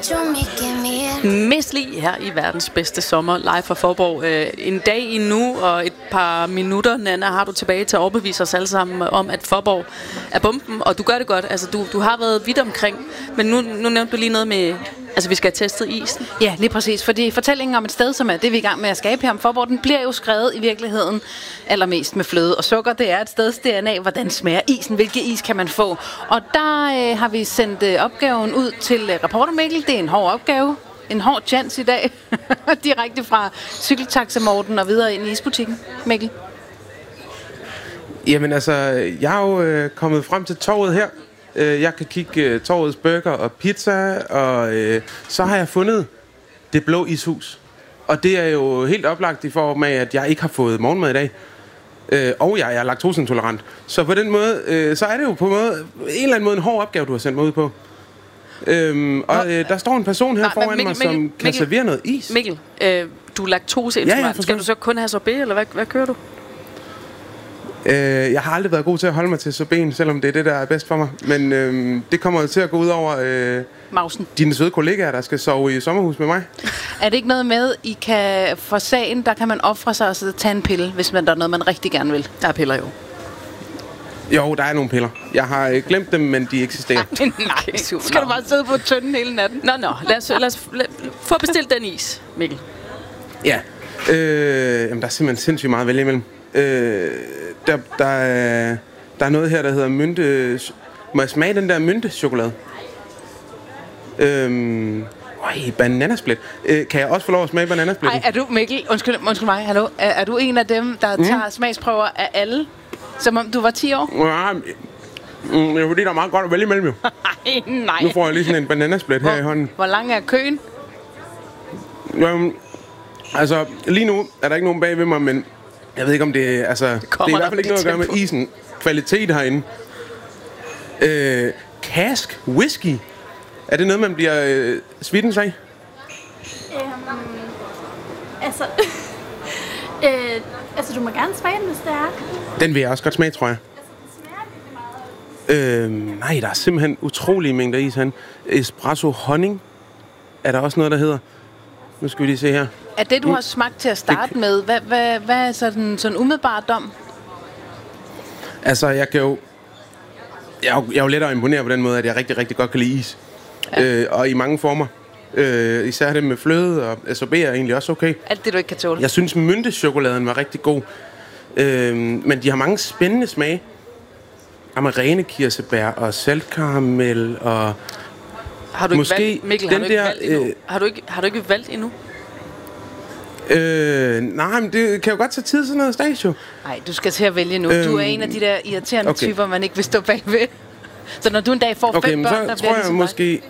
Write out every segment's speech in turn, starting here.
Miss Li her i verdens bedste sommer live fra Faaborg. En dag endnu og et par minutter, Nanna, har du tilbage til at overbevise os alle sammen om, at Faaborg er bomben, og du gør det godt. Altså, du har været vidt omkring, men nu nævnte du lige noget med, altså vi skal have testet isen. Ja, lige præcis, fordi fortællingen om et sted, som er det, vi er i gang med at skabe her om Faaborg, den bliver jo skrevet i virkeligheden allermest med fløde og sukker. Det er et steds DNA, hvordan smager isen, hvilke is kan man få. Og der har vi sendt opgaven ud til reporter Mikkel. Det er en hård opgave, en hård chance i dag, direkte fra Cykeltaxa Morten og videre ind i isbutikken. Mikkel? Jamen altså, jeg er jo kommet frem til torvet her. Jeg kan kigge torvets burger og pizza, og så har jeg fundet Det Blå Ishus. Og det er jo helt oplagt i form af, at jeg ikke har fået morgenmad i dag. Og jeg er laktoseintolerant. Så på den måde, så er det jo på en eller anden måde en hård opgave, du har sendt mig ud på. Der står en person her foran mig, som kan servere noget is. Mikkel, du er laktoseintolerant. Ja, skal du så kun have sorbet, eller hvad kører du? Jeg har aldrig været god til at holde mig til sorbeten, selvom det er det, der er bedst for mig. Men det kommer til at gå ud over dine søde kollegaer, der skal sove i sommerhus med mig. Er det ikke noget med, I kan for sagen, der kan man ofre sig og så tage en pille, hvis der er noget, man rigtig gerne vil? Der er piller jo. Jo, der er nogle piller. Jeg har glemt dem, men de eksisterer. Nej, skal du bare sidde på tønden hele natten? Nå. Lad os få bestilt den is, Mikkel. Ja. Jamen, der er simpelthen sindssygt meget at vælge imellem. Der er noget her, der hedder mynte. Må jeg smage den der myntechokolade? Bananasplit. Kan jeg også få lov at smage bananasplit? Nej, er du, Mikkel, undskyld mig, hallo. Er du en af dem, der tager smagsprøver af alle? Som om du var 10 år? Ja, det er fordi, der er meget godt at vælge imellem jo. Nej. Nu får jeg lige sådan en bananasplit her i hånden. Hvor lang er køen? Altså, lige nu er der ikke nogen bag ved mig, men jeg ved ikke om det, altså, det er i hvert fald ikke noget at gøre med isen. Kvalitet herinde. Cask whisky. Er det noget, man bliver svitten sig? Altså, du må gerne smage den, hvis det er. Den vil jeg også godt smage, tror jeg. Nej, der er simpelthen utrolige mængder is herinde. Espresso honning er der også noget, der hedder. Nu skal vi lige se her. Er det, du har smagt til at starte med, hvad er sådan umiddelbart dom? Altså, jeg er jo lettere at imponere på den måde, at jeg rigtig, rigtig godt kan lide is. Ja. Og i mange former. Især det med fløde og sorbet er egentlig også okay. Alt det, du ikke kan tåle. Jeg synes, myntechokoladen var rigtig god. Men de har mange spændende smage. Amarene kirsebær og saltkaramel og... Har du ikke valgt, Mikkel, har du ikke valgt endnu? Nej, men det kan jo godt tage tid, sådan noget stage. Nej, du skal til at vælge nu. Du er en af de der irriterende typer, man ikke vil stå bagved. Så når du en dag får 5 børn, der bliver ligesom måske...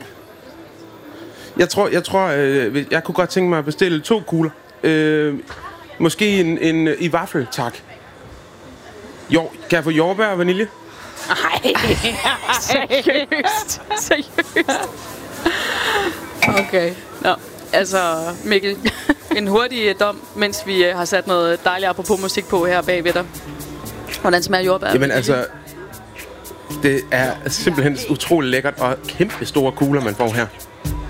Jeg tror, jeg kunne godt tænke mig at bestille 2 kugler. Måske en i vaffel, tak. Jo, kan jeg få jordbær og vanilje? Nej, seriøst. Okay, nå. Altså, Mikkel, en hurtig dom, mens vi har sat noget dejligt apropos musik på her bagved dig. Hvordan smager jordbær? Jamen altså, det er simpelthen utroligt lækkert og kæmpe store kugler, man får her.